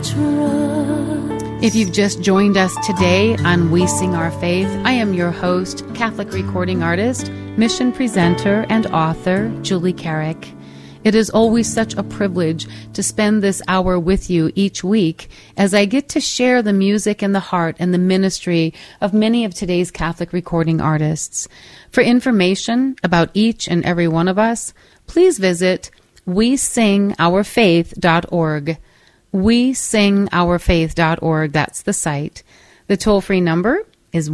trust. If you've just joined us today on We Sing Our Faith, I am your host, Catholic recording artist, mission presenter, and author, Julie Carrick. It is always such a privilege to spend this hour with you each week as I get to share the music and the heart and the ministry of many of today's Catholic recording artists. For information about each and every one of us, please visit wesingourfaith.org. wesingourfaith.org, that's the site. The toll-free number is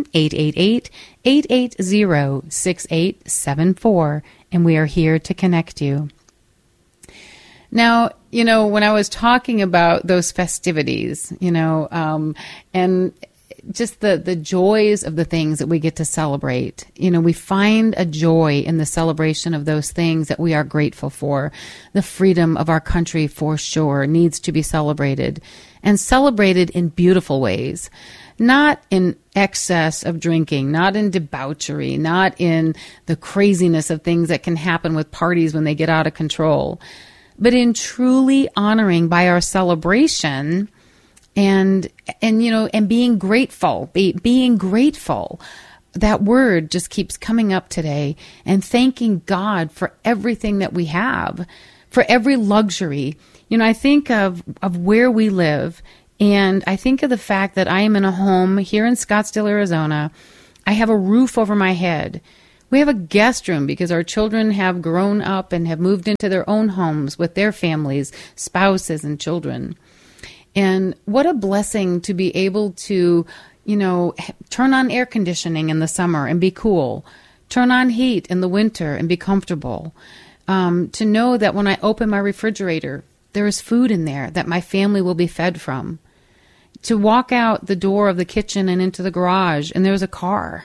1-888-880-6874, and we are here to connect you. Now, when I was talking about those festivities, and just the joys of the things that we get to celebrate, we find a joy in the celebration of those things that we are grateful for. The freedom of our country, for sure, needs to be celebrated, and celebrated in beautiful ways. Not in excess of drinking, not in debauchery, not in the craziness of things that can happen with parties when they get out of control, but in truly honoring by our celebration and being grateful, being grateful. That word just keeps coming up today, and thanking God for everything that we have, for every luxury. I think of where we live, and I think of the fact that I am in a home here in Scottsdale, Arizona. I have a roof over my head. We have a guest room because our children have grown up and have moved into their own homes with their families, spouses, and children. And what a blessing to be able to, turn on air conditioning in the summer and be cool, turn on heat in the winter and be comfortable. To know that when I open my refrigerator, there is food in there that my family will be fed from. To walk out the door of the kitchen and into the garage and there's a car.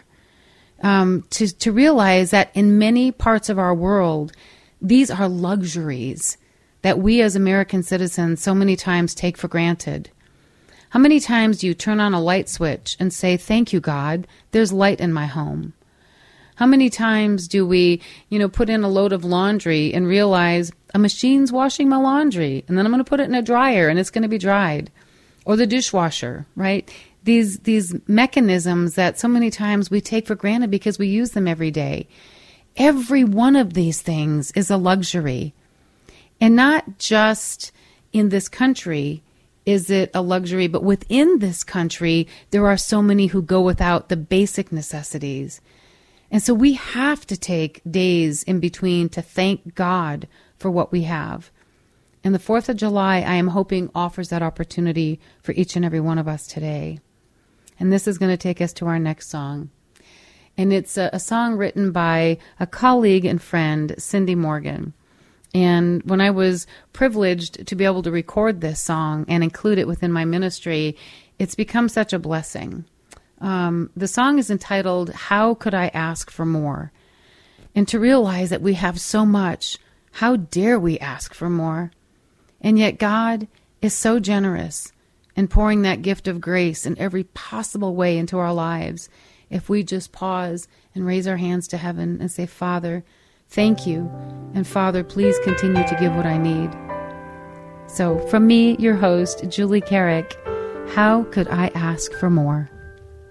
To realize that in many parts of our world, these are luxuries that we as American citizens so many times take for granted. How many times do you turn on a light switch and say, "Thank you, God, there's light in my home"? How many times do we, put in a load of laundry and realize a machine's washing my laundry, and then I'm going to put it in a dryer and it's going to be dried? Or the dishwasher, right? These mechanisms that so many times we take for granted because we use them every day. Every one of these things is a luxury. And not just in this country is it a luxury, but within this country, there are so many who go without the basic necessities. And so we have to take days in between to thank God for what we have. And the 4th of July, I am hoping, offers that opportunity for each and every one of us today. And this is going to take us to our next song. And it's a song written by a colleague and friend, Cindy Morgan. And when I was privileged to be able to record this song and include it within my ministry, it's become such a blessing. The song is entitled, "How Could I Ask for More?" And to realize that we have so much, how dare we ask for more? And yet God is so generous in pouring that gift of grace in every possible way into our lives. If we just pause and raise our hands to heaven and say, "Father, thank you. And Father, please continue to give what I need." So from me, your host, Julie Carrick, how could I ask for more?